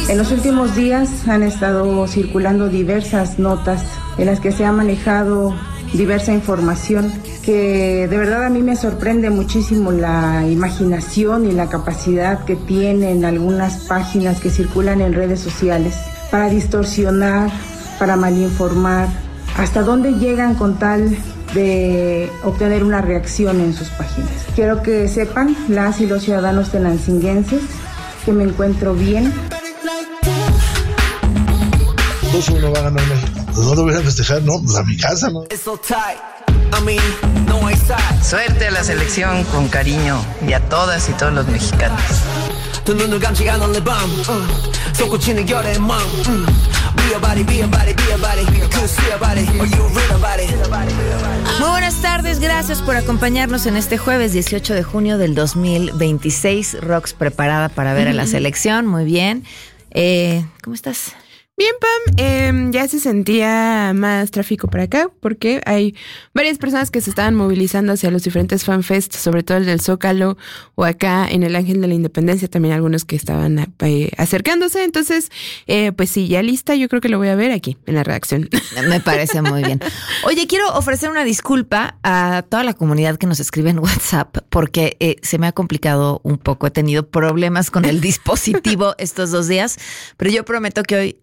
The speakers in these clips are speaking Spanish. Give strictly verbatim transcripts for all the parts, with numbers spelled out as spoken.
En los últimos días han estado circulando diversas notas en las que se ha manejado diversa información que de verdad a mí me sorprende muchísimo la imaginación y la capacidad que tienen algunas páginas que circulan en redes sociales para distorsionar, para malinformar, hasta dónde llegan con tal de obtener una reacción en sus páginas. Quiero que sepan las y los ciudadanos tenancinguenses que me encuentro bien. dos uno va a ganar México. No lo voy a festejar, no, pues a mi casa, ¿no? Suerte a la selección con cariño y a todas y todos los mexicanos. Muy buenas tardes, gracias por acompañarnos en este jueves dieciocho de junio del dos mil veintiséis. Rox, preparada para ver a la selección, muy bien. Eh, ¿Cómo estás? Bien, Pam, eh, ya se sentía más tráfico para acá porque hay varias personas que se estaban movilizando hacia los diferentes fanfests, sobre todo el del Zócalo o acá en el Ángel de la Independencia, también algunos que estaban eh, acercándose. Entonces, eh, pues sí, ya lista, yo creo que lo voy a ver aquí en la redacción. Me parece muy bien. Oye, quiero ofrecer una disculpa a toda la comunidad que nos escribe en WhatsApp porque eh, se me ha complicado un poco, he tenido problemas con el dispositivo estos dos días, pero yo prometo que hoy,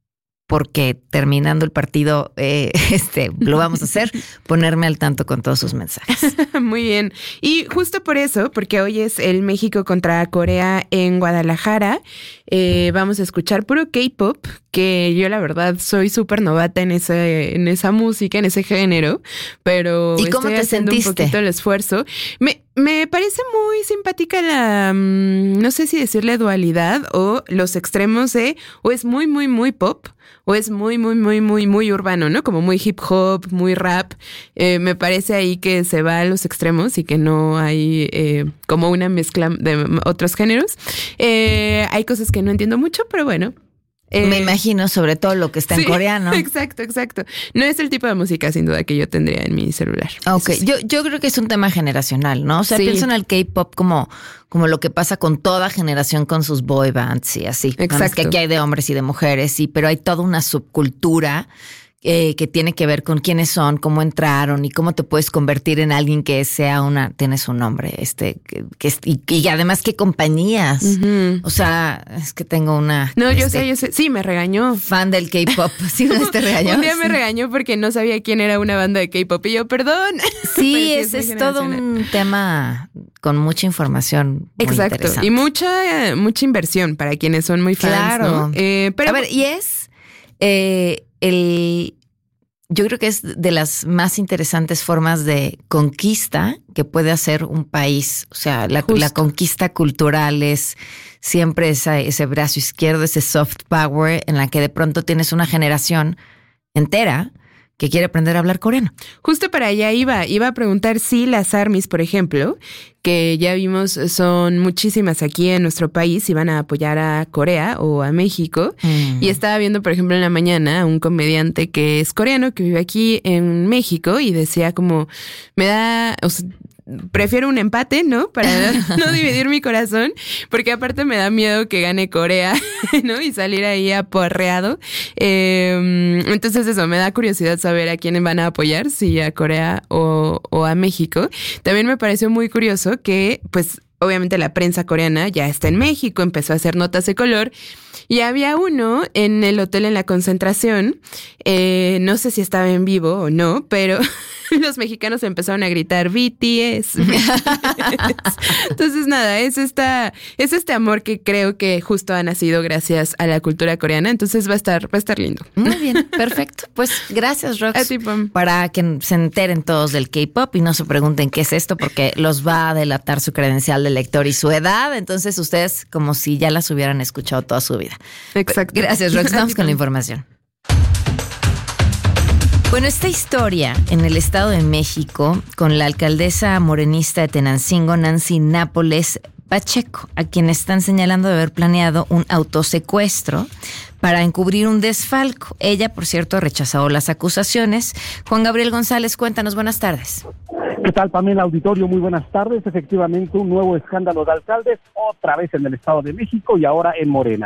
porque terminando el partido, eh, este, lo vamos a hacer, ponerme al tanto con todos sus mensajes. Muy bien. Y justo por eso, porque hoy es el México contra Corea en Guadalajara, eh, vamos a escuchar puro K-pop, que yo la verdad soy súper novata en ese, en esa música, en ese género, pero ¿y cómo estoy te haciendo sentiste? un poquito el esfuerzo. Me, me parece muy simpática la, no sé si decirle dualidad o los extremos de, o es muy, muy, muy pop, o es muy, muy, muy, muy, muy urbano, ¿no? Como muy hip hop, muy rap. Eh, me parece ahí que se va a los extremos y que no hay eh, como una mezcla de otros géneros. Eh, hay cosas que no entiendo mucho, pero bueno. Eh, Me imagino, sobre todo lo que está sí, en coreano. Exacto, exacto. No es el tipo de música, sin duda, que yo tendría en mi celular. Ok, sí. yo, yo creo que es un tema generacional, ¿no? O sea, sí. pienso en el K-pop como, como lo que pasa con toda generación con sus boy bands y así. Exacto. Es que aquí hay de hombres y de mujeres, sí, pero hay toda una subcultura Eh, que tiene que ver con quiénes son, cómo entraron y cómo te puedes convertir en alguien que sea una, tienes un nombre, este, que, que y, y además qué compañías. Uh-huh. O sea, es que tengo una. No, este, yo sé, yo sé. Sí, me regañó. Fan del K-pop. Sí, te regañó. Un día me regañó porque no sabía quién era una banda de K-pop y yo, perdón. Sí, es, es todo un tema con mucha información. Muy exacto. Y mucha, mucha inversión para quienes son muy fans. Claro. ¿No? Eh, pero a ver, y es. Eh, El, yo creo que es de las más interesantes formas de conquista que puede hacer un país. O sea, la, la conquista cultural es siempre esa, ese brazo izquierdo, ese soft power en la que de pronto tienes una generación entera que quiere aprender a hablar coreano. Justo para allá iba, iba a preguntar si las ARMYs, por ejemplo, que ya vimos son muchísimas aquí en nuestro país y van a apoyar a Corea o a México. Mm. Y estaba viendo, por ejemplo, en la mañana un comediante que es coreano, que vive aquí en México y decía como, me da... O sea, prefiero un empate, ¿no? Para no dividir mi corazón, porque aparte me da miedo que gane Corea, ¿no? Y salir ahí aporreado. Eh, entonces eso, me da curiosidad saber a quiénes van a apoyar, si a Corea o, o a México. También me pareció muy curioso que, pues, obviamente la prensa coreana ya está en México, empezó a hacer notas de color. Y había uno en el hotel en la Concentración, eh, no sé si estaba en vivo o no, pero los mexicanos empezaron a gritar B T S. Entonces nada, es esta, es este amor que creo que justo ha nacido gracias a la cultura coreana, entonces va a estar, va a estar lindo. Muy bien, perfecto. Pues gracias, Rox. A ti, Pam. Para que se enteren todos del K-pop y no se pregunten qué es esto, porque los va a delatar su credencial de lector y su edad, entonces ustedes como si ya las hubieran escuchado toda su vida. Exacto. Gracias, Rox. Vamos con la información. Bueno, esta historia en el Estado de México con la alcaldesa morenista de Tenancingo, Nancy Nápoles Pacheco, a quien están señalando de haber planeado un autosecuestro para encubrir un desfalco. Ella, por cierto, ha rechazado las acusaciones. Juan Gabriel González, cuéntanos, buenas tardes. ¿Qué tal, Pamela Auditorio? Muy buenas tardes. Efectivamente, un nuevo escándalo de alcaldes, otra vez en el Estado de México y ahora en Morena.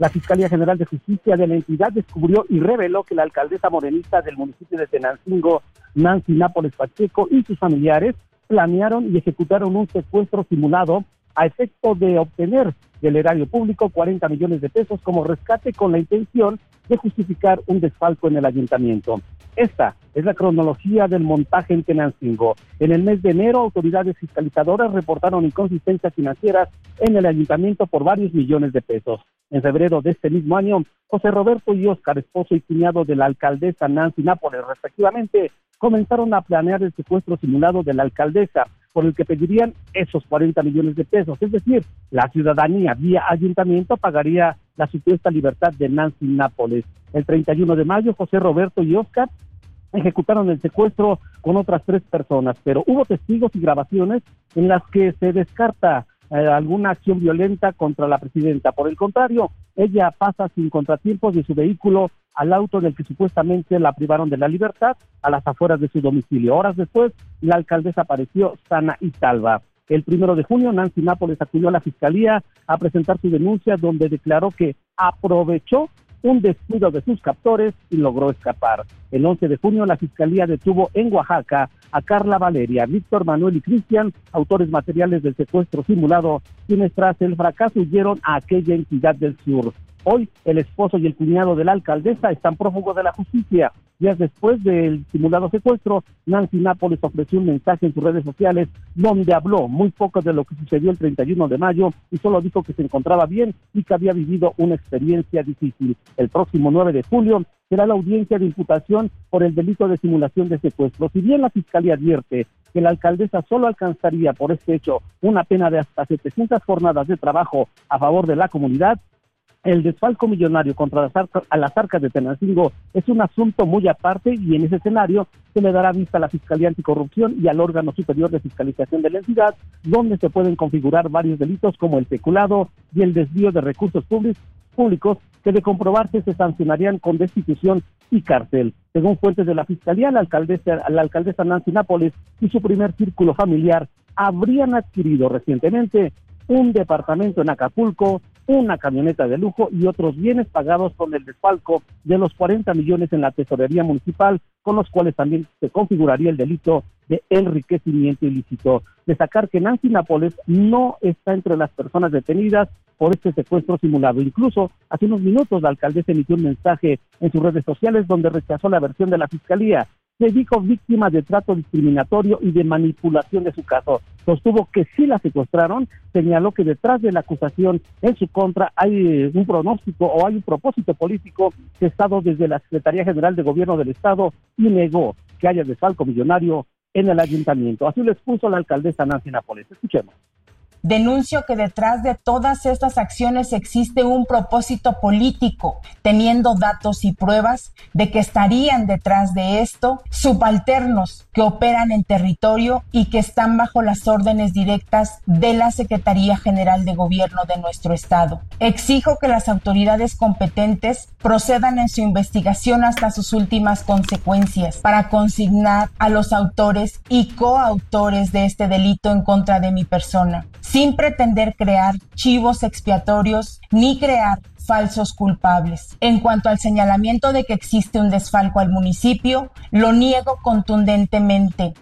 La Fiscalía General de Justicia de la entidad descubrió y reveló que la alcaldesa morenista del municipio de Tenancingo, Nancy Nápoles Pacheco, y sus familiares planearon y ejecutaron un secuestro simulado a efecto de obtener del erario público cuarenta millones de pesos como rescate con la intención de justificar un desfalco en el ayuntamiento. Esta es la cronología del montaje en Tenancingo. En el mes de enero, autoridades fiscalizadoras reportaron inconsistencias financieras en el ayuntamiento por varios millones de pesos. En febrero de este mismo año, José Roberto y Óscar, esposo y cuñado de la alcaldesa Nancy Nápoles, respectivamente, comenzaron a planear el secuestro simulado de la alcaldesa, por el que pedirían esos cuarenta millones de pesos. Es decir, la ciudadanía vía ayuntamiento pagaría la supuesta libertad de Nancy Nápoles. El treinta y uno de mayo, José Roberto y Óscar ejecutaron el secuestro con otras tres personas, pero hubo testigos y grabaciones en las que se descarta eh, alguna acción violenta contra la presidenta. Por el contrario, ella pasa sin contratiempos de su vehículo al auto del que supuestamente la privaron de la libertad a las afueras de su domicilio. Horas después, la alcaldesa apareció sana y salva. El primero de junio, Nancy Nápoles acudió a la fiscalía a presentar su denuncia, donde declaró que aprovechó un descuido de sus captores y logró escapar. El once de junio, la fiscalía detuvo en Oaxaca a Carla Valeria, Víctor Manuel y Cristian, autores materiales del secuestro simulado, quienes tras el fracaso huyeron a aquella entidad del sur. Hoy, el esposo y el cuñado de la alcaldesa están prófugos de la justicia. Días después del simulado secuestro, Nancy Nápoles ofreció un mensaje en sus redes sociales donde habló muy poco de lo que sucedió el treinta y uno de mayo y solo dijo que se encontraba bien y que había vivido una experiencia difícil. El próximo nueve de julio será la audiencia de imputación por el delito de simulación de secuestro. Si bien la fiscalía advierte que la alcaldesa solo alcanzaría por este hecho una pena de hasta setecientas jornadas de trabajo a favor de la comunidad, el desfalco millonario contra las, arca, a las arcas de Tenancingo es un asunto muy aparte y en ese escenario se le dará vista a la Fiscalía Anticorrupción y al órgano superior de fiscalización de la entidad, donde se pueden configurar varios delitos como el peculado y el desvío de recursos públicos, públicos que de comprobarse se sancionarían con destitución y cárcel. Según fuentes de la Fiscalía, la alcaldesa, la alcaldesa Nancy Nápoles y su primer círculo familiar habrían adquirido recientemente un departamento en Acapulco, una camioneta de lujo y otros bienes pagados con el desfalco de los cuarenta millones en la tesorería municipal, con los cuales también se configuraría el delito de enriquecimiento ilícito. Destacar que Nancy Nápoles no está entre las personas detenidas por este secuestro simulado. Incluso, hace unos minutos, la alcaldesa emitió un mensaje en sus redes sociales donde rechazó la versión de la Fiscalía. Se dijo víctima de trato discriminatorio y de manipulación de su caso. Sostuvo que sí la secuestraron, señaló que detrás de la acusación en su contra hay un pronóstico o hay un propósito político gestado desde la Secretaría General de Gobierno del Estado y negó que haya desfalco millonario en el ayuntamiento. Así lo expuso la alcaldesa Nancy Nápoles. Escuchemos. Denuncio que detrás de todas estas acciones existe un propósito político, teniendo datos y pruebas de que estarían detrás de esto subalternos que operan en territorio y que están bajo las órdenes directas de la Secretaría General de Gobierno de nuestro estado. Exijo que las autoridades competentes procedan en su investigación hasta sus últimas consecuencias para consignar a los autores y coautores de este delito en contra de mi persona, sin pretender crear chivos expiatorios ni crear falsos culpables. En cuanto al señalamiento de que existe un desfalco al municipio, lo niego contundentemente.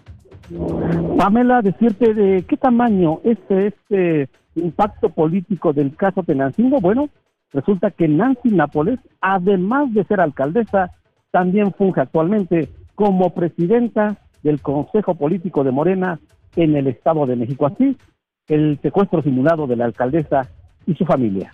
Pamela, decirte de qué tamaño es este impacto político del caso Tenancingo. Bueno, resulta que Nancy Nápoles, además de ser alcaldesa, también funge actualmente como presidenta del Consejo Político de Morena en el Estado de México. Así, el secuestro simulado de la alcaldesa y su familia.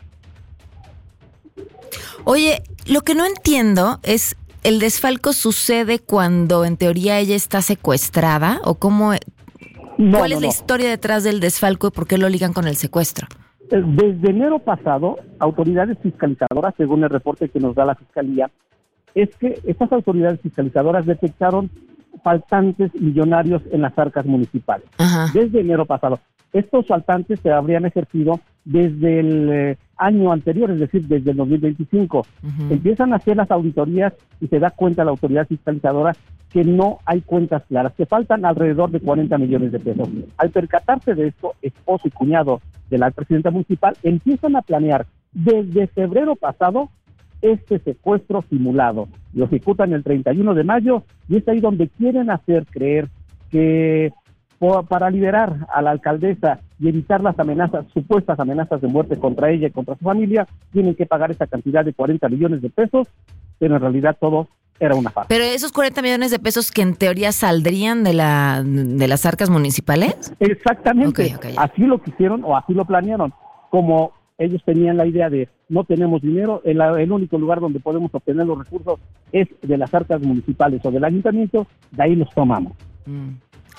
Oye, lo que no entiendo es, ¿el desfalco sucede cuando en teoría ella está secuestrada? ¿O cómo? No, ¿Cuál no, es la no. historia detrás del desfalco y por qué lo ligan con el secuestro? Desde enero pasado, autoridades fiscalizadoras, según el reporte que nos da la Fiscalía, es que estas autoridades fiscalizadoras detectaron faltantes millonarios en las arcas municipales. Ajá. Desde enero pasado. Estos faltantes se habrían ejercido desde el eh, año anterior, es decir, desde el dos mil veinticinco. Uh-huh. Empiezan a hacer las auditorías y se da cuenta la autoridad fiscalizadora que no hay cuentas claras, que faltan alrededor de cuarenta millones de pesos. Al percatarse de esto, esposo y cuñado de la presidenta municipal empiezan a planear desde febrero pasado este secuestro simulado. Lo ejecutan el treinta y uno de mayo y es ahí donde quieren hacer creer que para liberar a la alcaldesa y evitar las amenazas, supuestas amenazas de muerte contra ella y contra su familia, tienen que pagar esa cantidad de cuarenta millones de pesos, pero en realidad todo era una farsa. Pero esos cuarenta millones de pesos que en teoría saldrían de la de las arcas municipales. Exactamente, okay, okay, así lo quisieron o así lo planearon, como ellos tenían la idea de no tenemos dinero, el, el único lugar donde podemos obtener los recursos es de las arcas municipales o del ayuntamiento, de ahí los tomamos. Mm.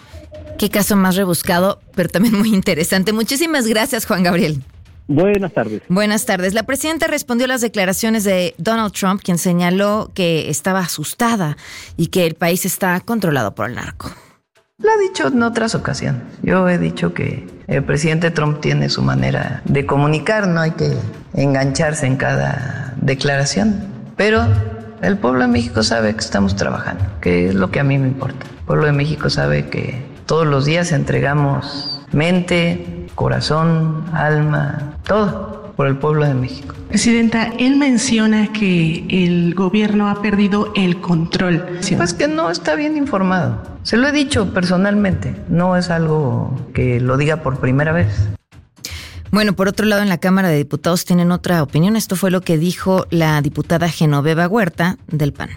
Qué caso más rebuscado, pero también muy interesante. Muchísimas gracias, Juan Gabriel. Buenas tardes. Buenas tardes. La presidenta respondió a las declaraciones de Donald Trump, quien señaló que estaba asustada y que el país está controlado por el narco. Lo ha dicho en otras ocasiones. Yo he dicho que el presidente Trump tiene su manera de comunicar, no hay que engancharse en cada declaración. Pero el pueblo de México sabe que estamos trabajando, que es lo que a mí me importa. El pueblo de México sabe que todos los días entregamos mente, corazón, alma, todo por el pueblo de México. Presidenta, él menciona que el gobierno ha perdido el control. Pues que no está bien informado. Se lo he dicho personalmente, no es algo que lo diga por primera vez. Bueno, por otro lado, en la Cámara de Diputados tienen otra opinión. Esto fue lo que dijo la diputada Genoveva Huerta del P A N.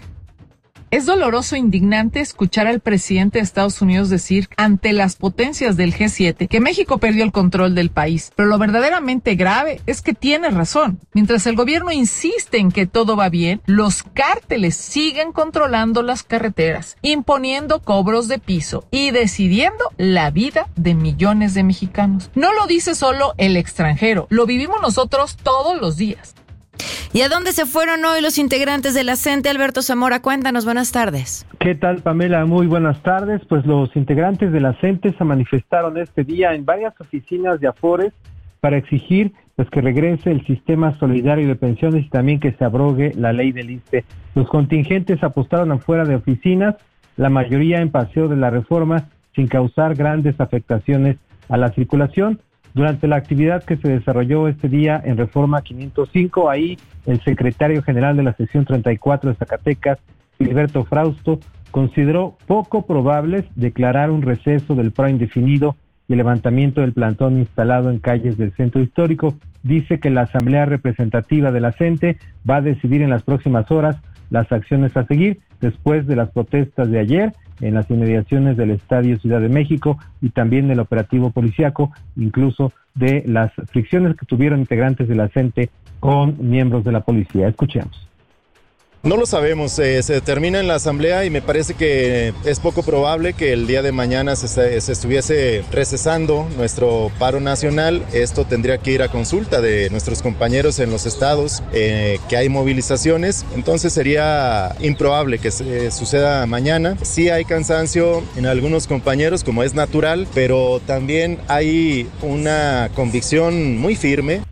Es doloroso e indignante escuchar al presidente de Estados Unidos decir ante las potencias del G siete que México perdió el control del país. Pero lo verdaderamente grave es que tiene razón. Mientras el gobierno insiste en que todo va bien, los cárteles siguen controlando las carreteras, imponiendo cobros de piso y decidiendo la vida de millones de mexicanos. No lo dice solo el extranjero, lo vivimos nosotros todos los días. ¿Y a dónde se fueron hoy los integrantes de la CENTE? Alberto Zamora, cuéntanos, buenas tardes. ¿Qué tal, Pamela? Muy buenas tardes. Pues los integrantes de la CENTE se manifestaron este día en varias oficinas de Afores para exigir pues que regrese el sistema solidario de pensiones y también que se abrogue la ley del ISSSTE. Los contingentes apostaron afuera de oficinas, la mayoría en Paseo de la Reforma, sin causar grandes afectaciones a la circulación. Durante la actividad que se desarrolló este día en Reforma quinientos cinco, ahí el secretario general de la sección treinta y cuatro de Zacatecas, Gilberto Frausto, consideró poco probable declarar un receso del paro indefinido y el levantamiento del plantón instalado en calles del centro histórico. Dice que la Asamblea Representativa de la CENTE va a decidir en las próximas horas las acciones a seguir después de las protestas de ayer en las inmediaciones del Estadio Ciudad de México y también del operativo policiaco, incluso de las fricciones que tuvieron integrantes de la CENTE con miembros de la policía. Escuchemos. No lo sabemos, eh, se determina en la asamblea y me parece que es poco probable que el día de mañana se, se estuviese recesando nuestro paro nacional. Esto tendría que ir a consulta de nuestros compañeros en los estados, eh, que hay movilizaciones, entonces sería improbable que se, suceda mañana. Sí hay cansancio en algunos compañeros, como es natural, pero también hay una convicción muy firme.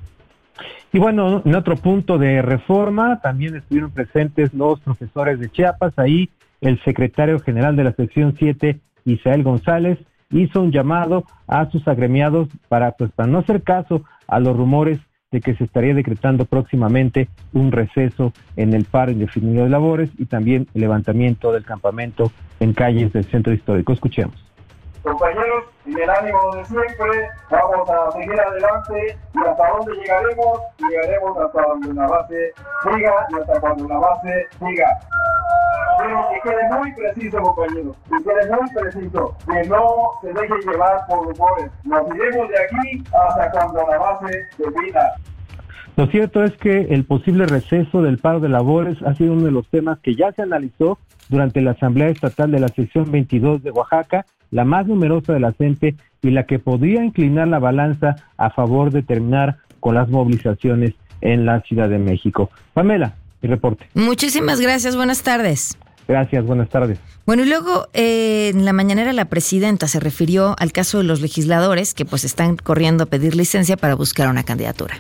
Y bueno, en otro punto de Reforma también estuvieron presentes los profesores de Chiapas. Ahí el secretario general de la sección siete, Isael González, hizo un llamado a sus agremiados para, pues, para no hacer caso a los rumores de que se estaría decretando próximamente un receso en el paro indefinido de labores y también el levantamiento del campamento en calles del centro histórico. Escuchemos. Compañeros, y el ánimo de siempre, vamos a seguir adelante y hasta dónde llegaremos, llegaremos hasta donde la base siga y hasta cuando la base siga. Pero que quede muy preciso, compañeros, que quede muy preciso, que no se deje llevar por rumores. Nos iremos de aquí hasta cuando la base defina. Lo cierto es que el posible receso del paro de labores ha sido uno de los temas que ya se analizó durante la Asamblea Estatal de la sección veintidós de Oaxaca, la más numerosa de la CENTE y la que podría inclinar la balanza a favor de terminar con las movilizaciones en la Ciudad de México. Pamela, mi reporte. Muchísimas gracias, buenas tardes. Gracias, buenas tardes. Bueno, y luego eh, en la mañanera la presidenta se refirió al caso de los legisladores que pues están corriendo a pedir licencia para buscar una candidatura.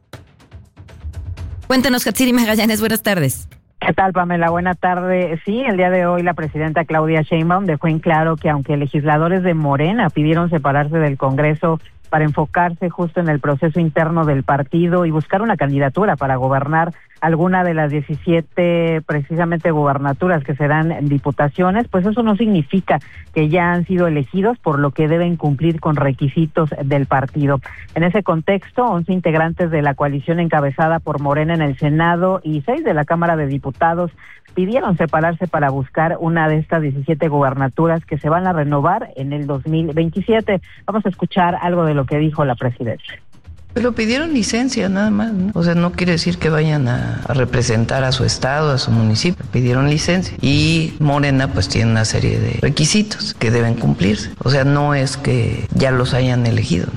Cuéntanos, Hatsiri Magallanes, buenas tardes. ¿Qué tal, Pamela? Buena tarde. Sí, el día de hoy la presidenta Claudia Sheinbaum dejó en claro que aunque legisladores de Morena pidieron separarse del Congreso para enfocarse justo en el proceso interno del partido y buscar una candidatura para gobernar alguna de las diecisiete precisamente gubernaturas que serán diputaciones, pues eso no significa que ya han sido elegidos, por lo que deben cumplir con requisitos del partido. En ese contexto, once integrantes de la coalición encabezada por Morena en el Senado y seis de la Cámara de Diputados pidieron separarse para buscar una de estas diecisiete gubernaturas que se van a renovar en el dos mil veintisiete. Vamos a escuchar algo de lo que dijo la presidenta. Pero pidieron licencia nada más, ¿no? O sea, no quiere decir que vayan a, a representar a su estado, a su municipio. Pidieron licencia. Y Morena pues tiene una serie de requisitos que deben cumplirse. O sea, no es que ya los hayan elegido.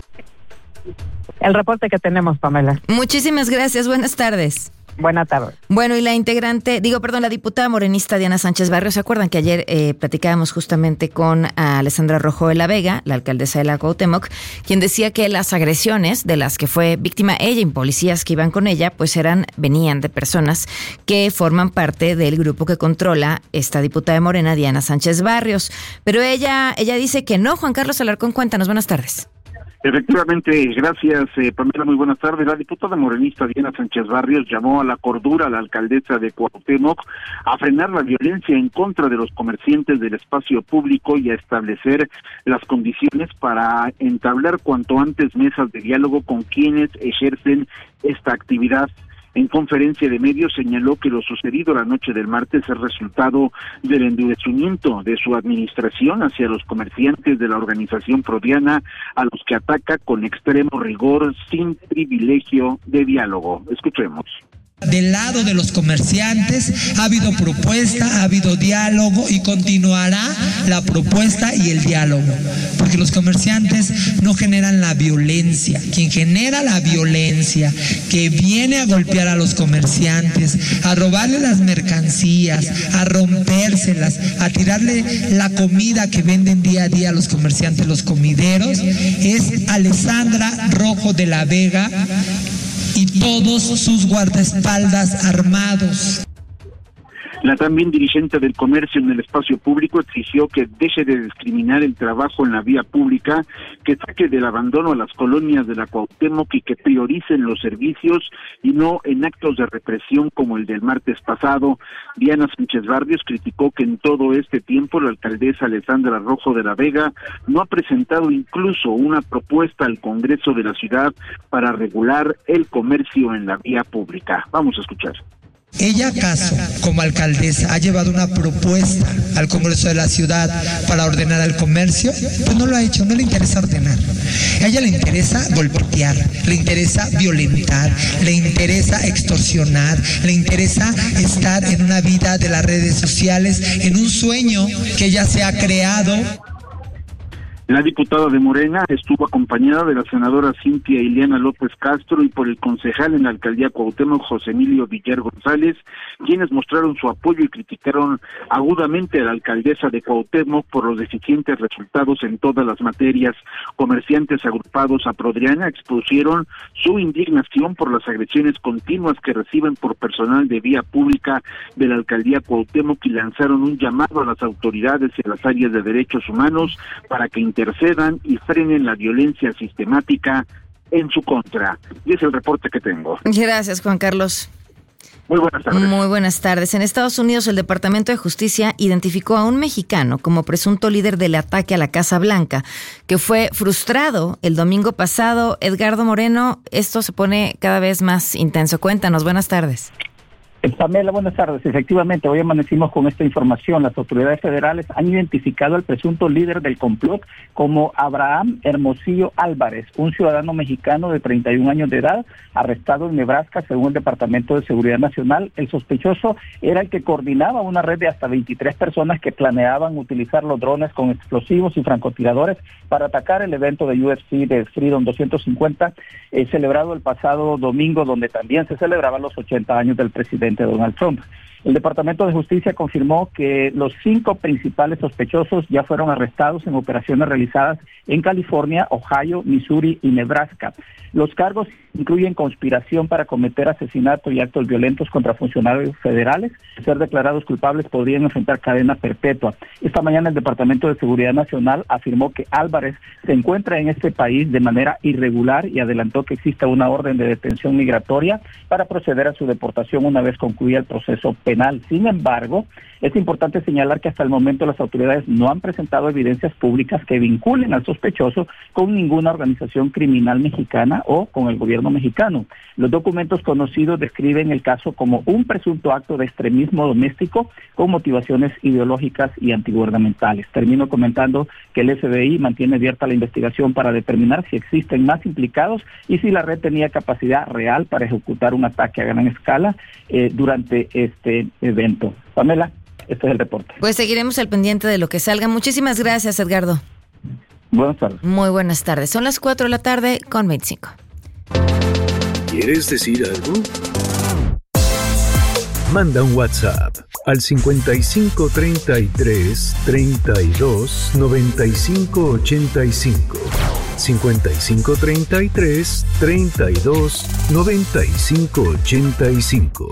El reporte que tenemos, Pamela. Muchísimas gracias, buenas tardes. Buenas tardes. Bueno, y la integrante, digo, perdón, la diputada morenista Diana Sánchez Barrios, ¿se acuerdan que ayer eh, platicábamos justamente con Alessandra Rojo de la Vega, la alcaldesa de la Cuauhtémoc, quien decía que las agresiones de las que fue víctima ella y policías que iban con ella, pues eran, venían de personas que forman parte del grupo que controla esta diputada de Morena, Diana Sánchez Barrios. Pero ella, ella dice que no. Juan Carlos Alarcón, cuéntanos, buenas tardes. Efectivamente, gracias, eh, Pamela, muy buenas tardes. La diputada morenista Diana Sánchez Barrios llamó a la cordura a la alcaldesa de Cuauhtémoc a frenar la violencia en contra de los comerciantes del espacio público y a establecer las condiciones para entablar cuanto antes mesas de diálogo con quienes ejercen esta actividad. En conferencia de medios señaló que lo sucedido la noche del martes es resultado del endurecimiento de su administración hacia los comerciantes de la organización Prodiana, a los que ataca con extremo rigor sin privilegio de diálogo. Escuchemos. Del lado de los comerciantes ha habido propuesta, ha habido diálogo y continuará la propuesta y el diálogo, porque los comerciantes no generan la violencia. Quien genera la violencia, que viene a golpear a los comerciantes, a robarle las mercancías, a rompérselas, a tirarle la comida que venden día a día a los comerciantes, los comideros, es Alessandra Rojo de la Vega y todos sus guardaespaldas armados. La también dirigente del comercio en el espacio público exigió que deje de discriminar el trabajo en la vía pública, que saque del abandono a las colonias de la Cuauhtémoc y que prioricen los servicios y no en actos de represión como el del martes pasado. Diana Sánchez Barrios criticó que en todo este tiempo la alcaldesa Alessandra Rojo de la Vega no ha presentado incluso una propuesta al Congreso de la ciudad para regular el comercio en la vía pública. Vamos a escuchar. ¿Ella acaso, como alcaldesa, ha llevado una propuesta al Congreso de la ciudad para ordenar el comercio? Pues no lo ha hecho, no le interesa ordenar. A ella le interesa golpear, le interesa violentar, le interesa extorsionar, le interesa estar en una vida de las redes sociales, en un sueño que ella se ha creado. La diputada de Morena estuvo acompañada de la senadora Cintia Ileana López Castro y por el concejal en la alcaldía Cuauhtémoc, José Emilio Villar González, quienes mostraron su apoyo y criticaron agudamente a la alcaldesa de Cuauhtémoc por los deficientes resultados en todas las materias. Comerciantes agrupados a Prodiana expusieron su indignación por las agresiones continuas que reciben por personal de vía pública de la alcaldía Cuauhtémoc y lanzaron un llamado a las autoridades y a las áreas de derechos humanos para que intercedan y frenen la violencia sistemática en su contra. Y es el reporte que tengo. Gracias, Juan Carlos. Muy buenas tardes. Muy buenas tardes. En Estados Unidos, el Departamento de Justicia identificó a un mexicano como presunto líder del ataque a la Casa Blanca, que fue frustrado el domingo pasado. Edgardo Moreno, esto se pone cada vez más intenso. Cuéntanos, buenas tardes. Pamela, buenas tardes. Efectivamente, hoy amanecimos con esta información. Las autoridades federales han identificado al presunto líder del complot como Abraham Hermosillo Álvarez, un ciudadano mexicano de treinta y un años de edad, arrestado en Nebraska según el Departamento de Seguridad Nacional. El sospechoso era el que coordinaba una red de hasta veintitrés personas que planeaban utilizar los drones con explosivos y francotiradores para atacar el evento de U F C de Freedom doscientos cincuenta, eh, celebrado el pasado domingo, donde también se celebraban los ochenta años del presidente Donald Trump. El Departamento de Justicia confirmó que los cinco principales sospechosos ya fueron arrestados en operaciones realizadas en California, Ohio, Missouri y Nebraska. Los cargos incluyen conspiración para cometer asesinato y actos violentos contra funcionarios federales. De ser declarados culpables podrían enfrentar cadena perpetua. Esta mañana el Departamento de Seguridad Nacional afirmó que Álvarez se encuentra en este país de manera irregular y adelantó que exista una orden de detención migratoria para proceder a su deportación una vez concluya el proceso penal. Sin embargo, es importante señalar que hasta el momento las autoridades no han presentado evidencias públicas que vinculen al sospechoso con ninguna organización criminal mexicana o con el gobierno mexicano. Los documentos conocidos describen el caso como un presunto acto de extremismo doméstico con motivaciones ideológicas y antigubernamentales. Termino comentando que el F B I mantiene abierta la investigación para determinar si existen más implicados y si la red tenía capacidad real para ejecutar un ataque a gran escala eh, durante este evento. Pamela, este es el reporte. Pues seguiremos al pendiente de lo que salga. Muchísimas gracias, Edgardo. Buenas tardes. Muy buenas tardes. Son las cuatro de la tarde con veinticinco. ¿Quieres decir algo? Manda un WhatsApp al cincuenta y cinco treinta y tres treinta y dos noventa y cinco ochenta y cinco. cincuenta y cinco treinta y tres treinta y dos noventa y cinco ochenta y cinco.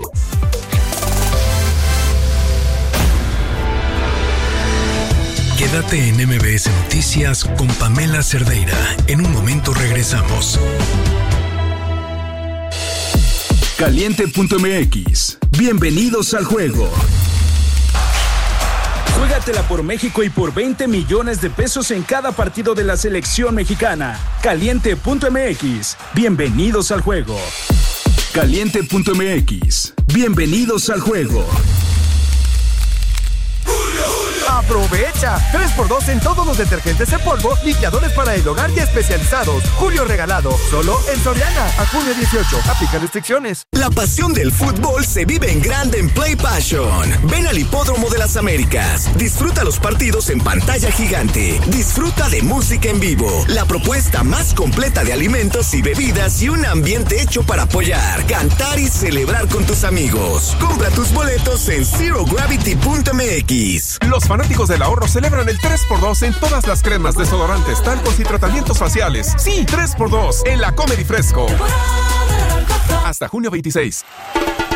Quédate en M B S Noticias con Pamela Cerdeira. En un momento regresamos. Caliente punto M X. Bienvenidos al juego. Juégatela por México y por veinte millones de pesos en cada partido de la selección mexicana. Caliente punto M X. Bienvenidos al juego. Caliente punto M X. Bienvenidos al juego. ¡Aprovecha! tres por dos en todos los detergentes en polvo, limpiadores para el hogar y especializados. Julio regalado, solo en Soriana. A junio dieciocho. Aplica restricciones. La pasión del fútbol se vive en grande en Play Passion. Ven al Hipódromo de las Américas. Disfruta los partidos en pantalla gigante. Disfruta de música en vivo. La propuesta más completa de alimentos y bebidas y un ambiente hecho para apoyar, cantar y celebrar con tus amigos. Compra tus boletos en zero gravity punto M X. Los fanáticos del ahorro celebran el tres por dos en todas las cremas, desodorantes, talcos y tratamientos faciales. Sí, tres por dos en la Comedy Fresco. Hasta junio veintiséis.